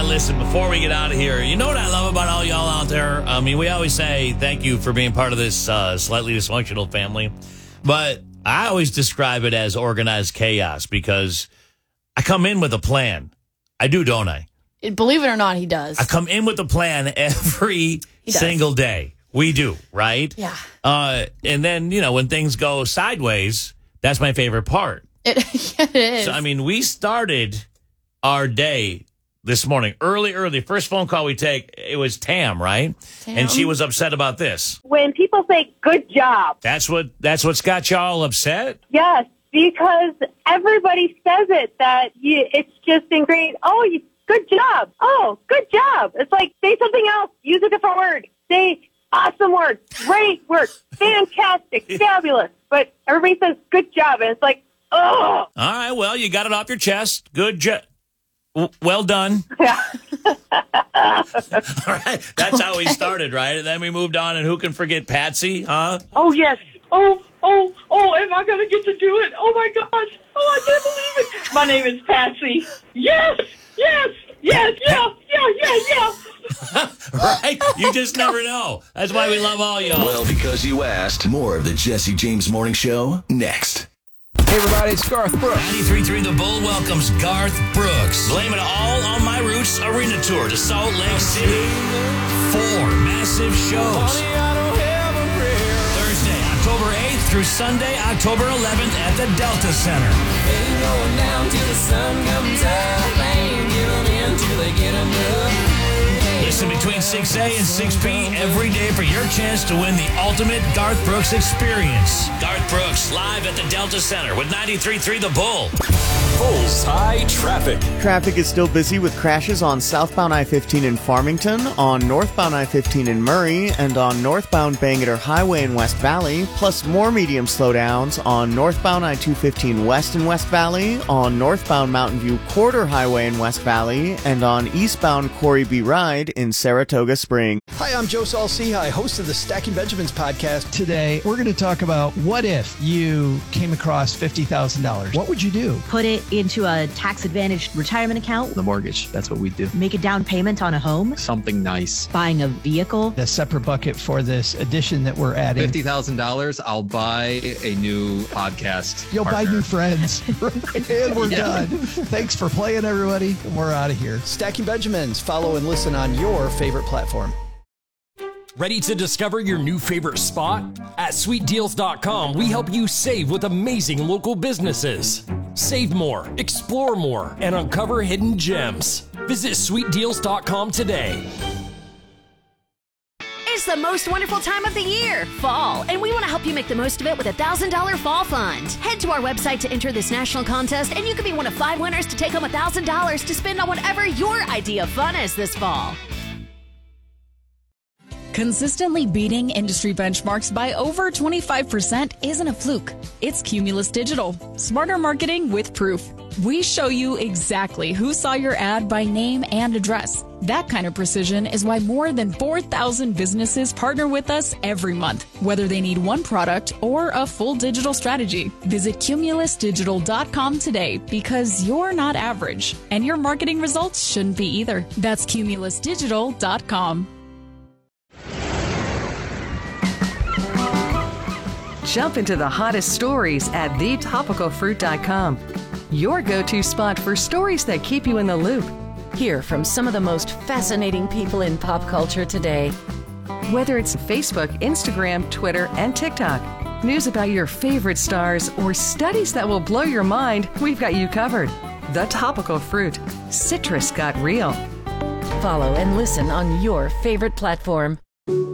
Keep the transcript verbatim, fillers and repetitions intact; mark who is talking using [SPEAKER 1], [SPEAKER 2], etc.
[SPEAKER 1] listen, before we get out of here, you know what I love about all y'all out there? I mean, we always say thank you for being part of this uh, slightly dysfunctional family, but I always describe it as organized chaos because I come in with a plan. I do, don't I?
[SPEAKER 2] Believe it or not, he does.
[SPEAKER 1] I come in with a plan every single day. We do, right?
[SPEAKER 2] Yeah.
[SPEAKER 1] Uh, and then, you know, when things go sideways, that's my favorite part.
[SPEAKER 2] It, it is.
[SPEAKER 1] So, I mean, we started our day this morning, early, early. First phone call we take, it was Tam, right?
[SPEAKER 2] Tam?
[SPEAKER 1] And she was upset about this.
[SPEAKER 3] When people say, good job.
[SPEAKER 1] That's what, that's what's got y'all upset?
[SPEAKER 3] Yes, because everybody says it, that you, it's just ingrained. Oh, you, good job. Oh, good job. It's like, say something else. Use a different word. Say awesome word. Great work. Fantastic. Fabulous. But everybody says good job. And it's like, oh.
[SPEAKER 1] All right, well, you got it off your chest. Good job. Well done.
[SPEAKER 3] Yeah.
[SPEAKER 1] All right. That's how we started, right? And then we moved on, and who can forget Patsy, huh?
[SPEAKER 4] Oh, yes. Oh, oh, oh, am I going to get to do it? Oh, my gosh. Oh, I can't believe it. My name is Patsy. Yes, yes, yes, yeah, yeah, yeah, yeah.
[SPEAKER 1] Right? You just never know. That's why we love all y'all.
[SPEAKER 5] Well, because you asked. More of the Jesse James Morning Show next.
[SPEAKER 6] Hey, everybody, it's Garth Brooks.
[SPEAKER 1] ninety-three point three The Bull welcomes Garth Brooks. Blame it all on My Roots Arena Tour to Salt Lake City. Four massive shows. Thursday, October eighth through Sunday, October eleventh at the Delta Center.
[SPEAKER 7] Ain't going down till the sun comes up. Ain't giving in till they get enough.
[SPEAKER 1] Listen between six A and six P every day for your chance to win the ultimate Garth Brooks experience. Garth Brooks live at the Delta Center with ninety-three point three The Bull.
[SPEAKER 8] Bullseye traffic.
[SPEAKER 9] Traffic is still busy with crashes on southbound I fifteen in Farmington, on northbound I fifteen in Murray, and on northbound Bangerter Highway in West Valley, plus more medium slowdowns on northbound I two fifteen West in West Valley, on northbound Mountain View Quarter Highway in West Valley, and on eastbound Corey B. Ride in Saratoga Springs.
[SPEAKER 10] Hi, I'm Joe Saul-Sehy, host of the Stacking Benjamins podcast.
[SPEAKER 11] Today, we're going to talk about what if you came across fifty thousand dollars. What would you do?
[SPEAKER 12] Put it into a tax-advantaged retirement account.
[SPEAKER 13] The mortgage, that's what we do.
[SPEAKER 12] Make a down payment on a home.
[SPEAKER 13] Something nice.
[SPEAKER 12] Buying a vehicle.
[SPEAKER 11] A separate bucket for this addition that we're adding.
[SPEAKER 13] fifty thousand dollars, I'll buy a new podcast
[SPEAKER 11] You'll
[SPEAKER 13] partner.
[SPEAKER 11] buy new friends. And we're
[SPEAKER 13] Yeah.
[SPEAKER 11] done. Thanks for playing, everybody. We're out of here.
[SPEAKER 10] Stacking Benjamins. Follow and listen on your favorite platform.
[SPEAKER 8] Ready to discover your new favorite spot? At sweet deals dot com, we help you save with amazing local businesses. Save more, explore more, and uncover hidden gems. Visit sweet deals dot com today.
[SPEAKER 14] It's the most wonderful time of the year, fall, and we want to help you make the most of it with a one thousand dollars Fall Fund. Head to our website to enter this national contest, and you could be one of five winners to take home one thousand dollars to spend on whatever your idea of fun is this fall.
[SPEAKER 15] Consistently beating industry benchmarks by over twenty-five percent isn't a fluke. It's Cumulus Digital. Smarter marketing with proof. We show you exactly who saw your ad by name and address. That kind of precision is why more than four thousand businesses partner with us every month, whether they need one product or a full digital strategy. Visit cumulus digital dot com today because you're not average, and your marketing results shouldn't be either. That's cumulus digital dot com.
[SPEAKER 16] Jump into the hottest stories at the topical fruit dot com. Your go-to spot for stories that keep you in the loop.
[SPEAKER 17] Hear from some of the most fascinating people in pop culture today.
[SPEAKER 16] Whether it's Facebook, Instagram, Twitter, and TikTok, news about your favorite stars, or studies that will blow your mind, we've got you covered. The Topical Fruit. Citrus got real.
[SPEAKER 17] Follow and listen on your favorite platform.